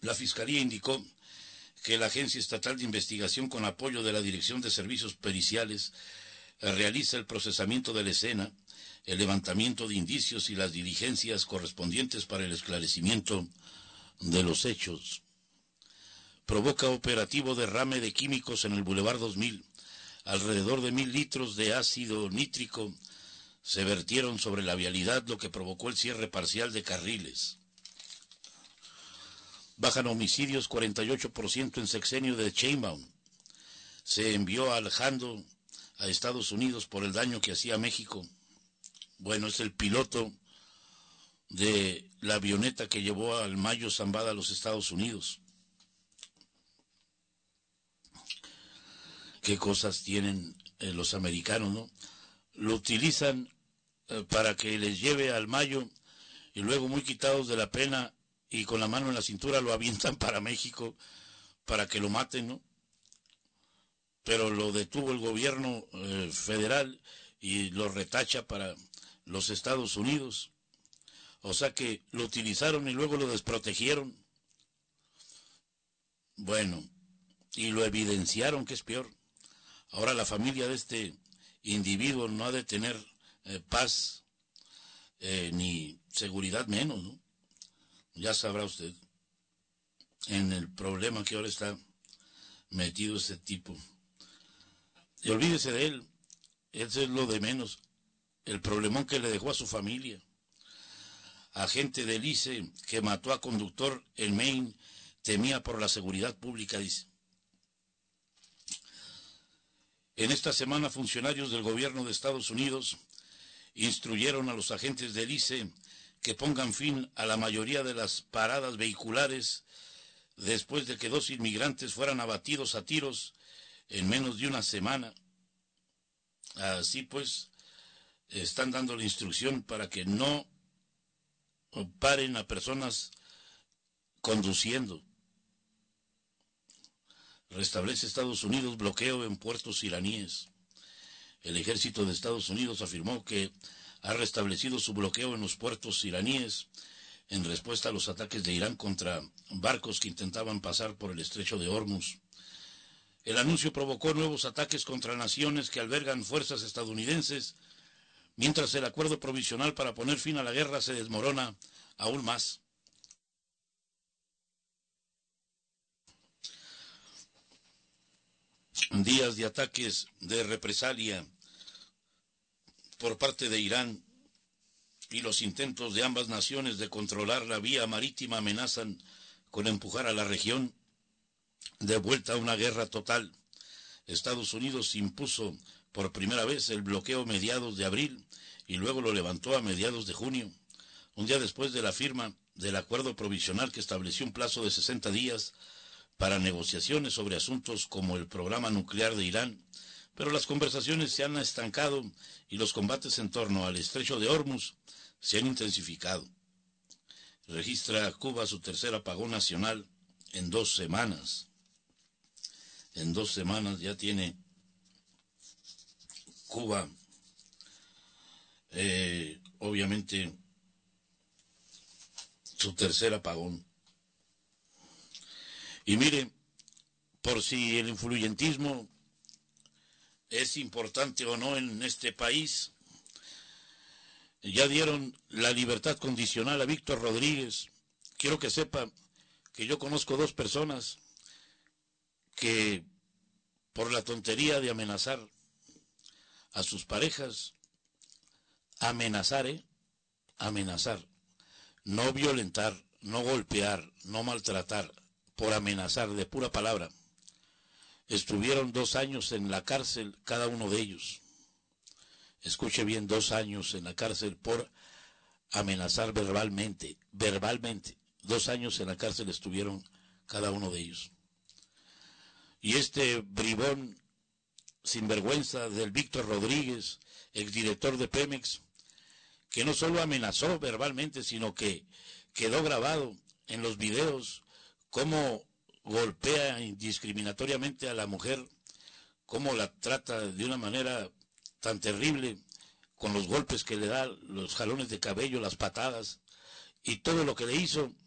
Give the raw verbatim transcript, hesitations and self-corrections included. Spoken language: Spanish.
La Fiscalía indicó que la Agencia Estatal de Investigación, con apoyo de la Dirección de Servicios Periciales, realiza el procesamiento de la escena, el levantamiento de indicios y las diligencias correspondientes para el esclarecimiento de los hechos. Provoca operativo derrame de químicos en el Boulevard dos mil. Alrededor de mil litros de ácido nítrico se vertieron sobre la vialidad, lo que provocó el cierre parcial de carriles. Bajan homicidios cuarenta y ocho por ciento en sexenio de Sheinbaum. Se envió a Alejandro a Estados Unidos por el daño que hacía a México. Bueno, es el piloto de la avioneta que llevó al Mayo Zambada a los Estados Unidos. Qué cosas tienen eh, los americanos, ¿no? Lo utilizan eh, para que les lleve al Mayo y luego, muy quitados de la pena y con la mano en la cintura, lo avientan para México para que lo maten, ¿no? Pero lo detuvo el gobierno eh, federal y lo retacha para los Estados Unidos. O sea que lo utilizaron y luego lo desprotegieron. Bueno, y lo evidenciaron, que es peor. Ahora la familia de este individuo no ha de tener eh, paz eh, ni seguridad menos, ¿no? Ya sabrá usted en el problema que ahora está metido este tipo. Y olvídese de él, eso es lo de menos, el problemón que le dejó a su familia. Agente del I C E que mató a conductor en Maine temía por la seguridad pública, dice. En esta semana, funcionarios del gobierno de Estados Unidos instruyeron a los agentes del I C E que pongan fin a la mayoría de las paradas vehiculares después de que dos inmigrantes fueran abatidos a tiros en menos de una semana. Así pues, están dando la instrucción para que no paren a personas conduciendo. Restablece Estados Unidos bloqueo en puertos iraníes. El ejército de Estados Unidos afirmó que ha restablecido su bloqueo en los puertos iraníes en respuesta a los ataques de Irán contra barcos que intentaban pasar por el estrecho de Hormuz. El anuncio provocó nuevos ataques contra naciones que albergan fuerzas estadounidenses, mientras el acuerdo provisional para poner fin a la guerra se desmorona aún más. Días de ataques de represalia por parte de Irán y los intentos de ambas naciones de controlar la vía marítima amenazan con empujar a la región de vuelta a una guerra total. Estados Unidos impuso por primera vez el bloqueo a mediados de abril y luego lo levantó a mediados de junio, un día después de la firma del acuerdo provisional que estableció un plazo de sesenta días para negociaciones sobre asuntos como el programa nuclear de Irán, pero las conversaciones se han estancado y los combates en torno al estrecho de Hormuz se han intensificado. Registra Cuba su tercer apagón nacional en dos semanas. En dos semanas ya tiene Cuba, eh, obviamente, su tercer apagón. Y mire, por si el influyentismo es importante o no en este país, ya dieron la libertad condicional a Víctor Rodríguez. Quiero que sepa que yo conozco dos personas que por la tontería de amenazar a sus parejas, amenazar, ¿eh? Amenazar, no violentar, no golpear, no maltratar, por amenazar, de pura palabra, estuvieron dos años en la cárcel cada uno de ellos. Escuche bien, dos años en la cárcel por amenazar verbalmente, verbalmente, dos años en la cárcel estuvieron cada uno de ellos. Y este bribón sinvergüenza del Víctor Rodríguez, exdirector de Pemex, que no solo amenazó verbalmente, sino que quedó grabado en los videos cómo golpea indiscriminatoriamente a la mujer, cómo la trata de una manera tan terrible, con los golpes que le da, los jalones de cabello, las patadas, y todo lo que le hizo,